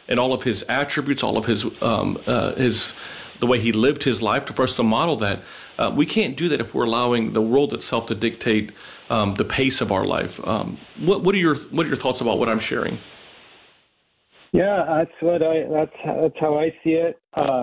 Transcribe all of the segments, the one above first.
and all of his attributes, all of his the way he lived his life, for us to model that. We can't do that if we're allowing the world itself to dictate the pace of our life. What are your thoughts about what I'm sharing? Yeah, that's how I see it.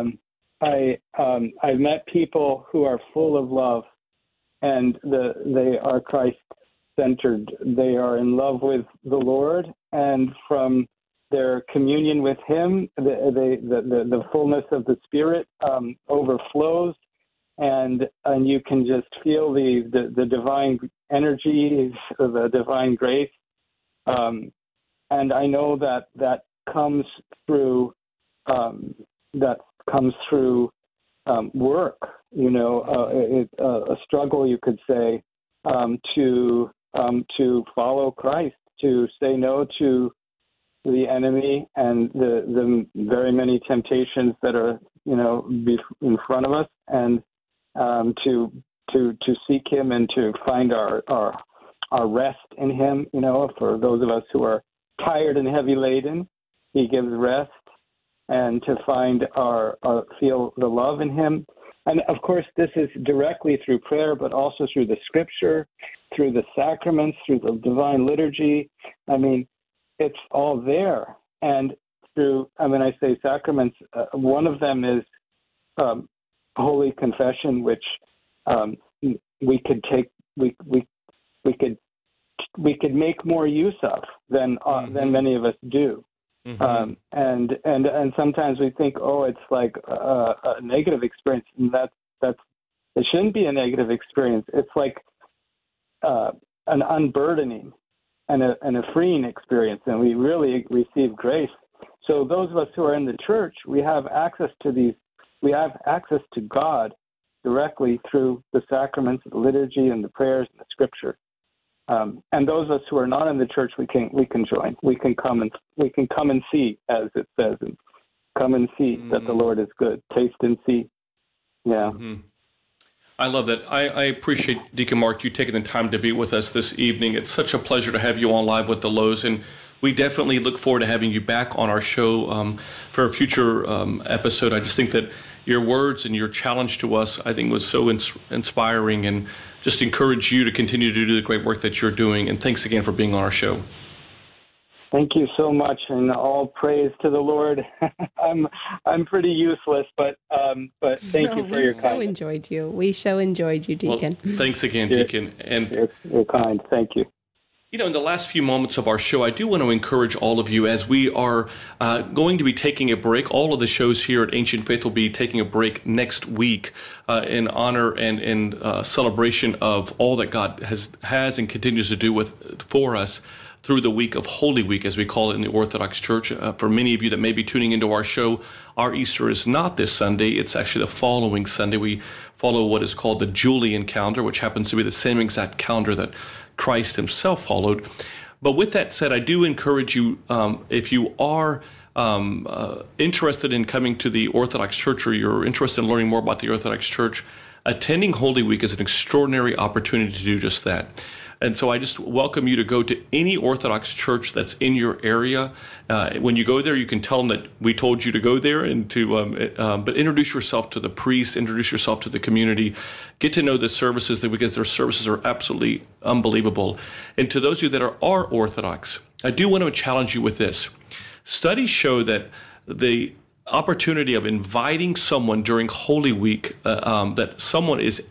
I've met people who are full of love, and they are Christ-centered. They are in love with the Lord, and from their communion with Him, the fullness of the Spirit overflows, and you can just feel the divine energy, the divine grace, and I know that comes through work. A struggle, you could say, to follow Christ, to say no to the enemy and the very many temptations that are in front of us, and to seek Him and to find our rest in Him. For those of us who are tired and heavy laden, He gives rest, and to find feel the love in Him. And of course, this is directly through prayer, but also through the Scripture, through the sacraments, through the divine liturgy. I mean, it's all there. And I say sacraments, one of them is Holy Confession, which we could make more use of than many of us do. Mm-hmm. And sometimes we think, it's like a negative experience, and that's it shouldn't be a negative experience. It's like an unburdening and a freeing experience, and we really receive grace. So those of us who are in the church, we have access to these. We have access to God directly through the sacraments, the liturgy, and the prayers and the Scripture. And those of us who are not in the church, we can join. We can come and see, as it says, and come and see that the Lord is good. Taste and see. Yeah. Mm-hmm. I love that. I appreciate, Deacon Mark, you taking the time to be with us this evening. It's such a pleasure to have you on Live with the Lows, and we definitely look forward to having you back on our show for a future episode. I just think that your words and your challenge to us, I think, was so inspiring, and just encourage you to continue to do the great work that you're doing. And thanks again for being on our show. Thank you so much, and all praise to the Lord. I'm pretty useless, but thank you for your kindness. We so enjoyed you, Deacon. Well, thanks again, Deacon. And you're kind. Thank you. In the last few moments of our show, I do want to encourage all of you, as we are going to be taking a break. All of the shows here at Ancient Faith will be taking a break next week in honor and in celebration of all that God has and continues to do for us through the week of Holy Week, as we call it in the Orthodox Church. For many of you that may be tuning into our show, our Easter is not this Sunday. It's actually the following Sunday. We follow what is called the Julian calendar, which happens to be the same exact calendar that Christ Himself followed. But with that said, I do encourage you, if you are interested in coming to the Orthodox Church, or you're interested in learning more about the Orthodox Church, attending Holy Week is an extraordinary opportunity to do just that. And so I just welcome you to go to any Orthodox church that's in your area. When you go there, you can tell them that we told you to go there, and but introduce yourself to the priest, introduce yourself to the community, get to know the services, because their services are absolutely unbelievable. And to those of you that are Orthodox, I do want to challenge you with this. Studies show that the opportunity of inviting someone during Holy Week, that someone is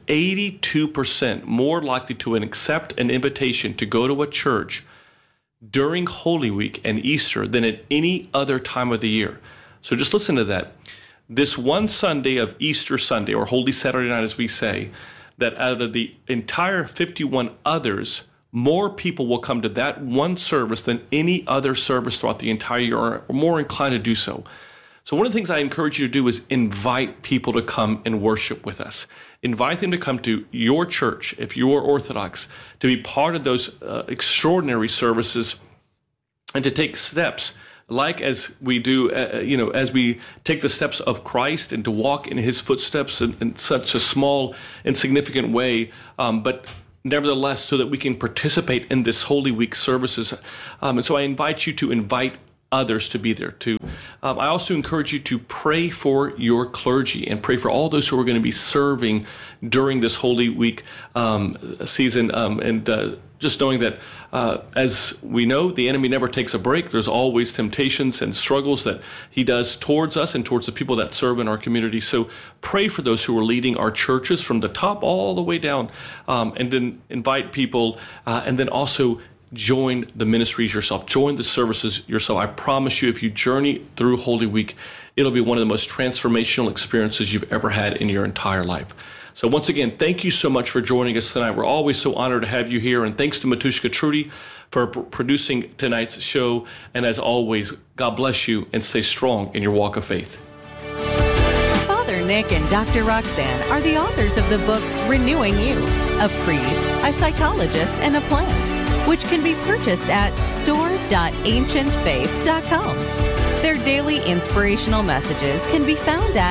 82% more likely to accept an invitation to go to a church during Holy Week and Easter than at any other time of the year. So just listen to that. This one Sunday of Easter Sunday, or Holy Saturday night as we say, that out of the entire 51 others, more people will come to that one service than any other service throughout the entire year, or more inclined to do so. So one of the things I encourage you to do is invite people to come and worship with us. Invite them to come to your church, if you're Orthodox, to be part of those extraordinary services, and to take steps like as we do, as we take the steps of Christ and to walk in His footsteps in such a small, insignificant way, but nevertheless, so that we can participate in this Holy Week services. And so I invite you to invite others to be there, to I also encourage you to pray for your clergy and pray for all those who are going to be serving during this Holy Week season. Just knowing that, as we know, the enemy never takes a break. There's always temptations and struggles that he does towards us and towards the people that serve in our community. So pray for those who are leading our churches from the top all the way down, and then invite people, and then also join the ministries yourself, join the services yourself. I promise you, if you journey through Holy Week, it'll be one of the most transformational experiences you've ever had in your entire life. So once again, thank you so much for joining us tonight. We're always so honored to have you here. And thanks to Matushka Trudy for producing tonight's show. And as always, God bless you and stay strong in your walk of faith. Father Nick and Dr. Roxanne are the authors of the book Renewing You, a priest, a psychologist, and a plan, which can be purchased at store.ancientfaith.com. Their daily inspirational messages can be found at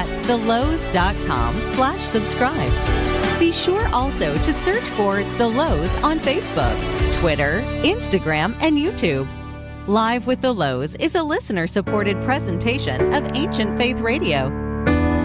thelowe's.com/subscribe. Be sure also to search for The Lowe's on Facebook, Twitter, Instagram, and YouTube. Live with The Lowe's is a listener-supported presentation of Ancient Faith Radio.